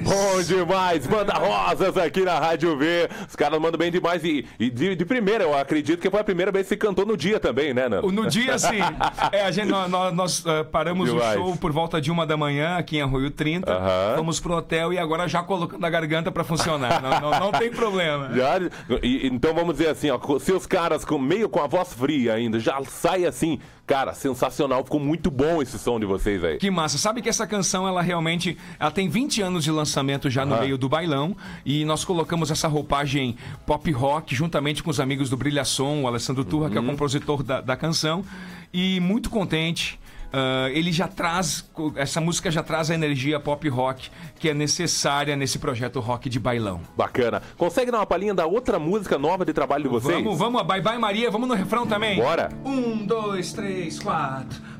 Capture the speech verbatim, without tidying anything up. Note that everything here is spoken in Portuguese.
Bom demais, manda rosas aqui na Rádio V. Os caras mandam bem demais. E, e de, de primeira, eu acredito que foi a primeira vez que você cantou no dia também, né, Nando? No dia, sim. É, a gente, nós nós, nós uh, paramos demais. o show por volta de uma da manhã aqui em Arroio trinta. Aham. Fomos pro hotel e agora já colocando a garganta pra funcionar. Não, não, não tem problema. Já, e, então vamos dizer assim, ó, se os caras com, meio com a voz fria ainda, já sai assim, cara, sensacional, ficou muito bom esse som de vocês aí. Que massa. Sabe que essa canção, ela realmente, ela tem vinte anos de lançamento já no Aham. meio do bailão, e nós colocamos essa roupagem pop rock juntamente com os amigos do Brilhação, o Alessandro Turra, que é o compositor da, da canção, e muito contente. Uh, ele já traz, essa música já traz a energia pop rock que é necessária nesse projeto rock de bailão. Bacana. Consegue dar uma palhinha da outra música nova de trabalho de vocês? Vamos, vamos, a Bye Bye Maria, vamos no refrão também? Bora. Um, dois, três, quatro.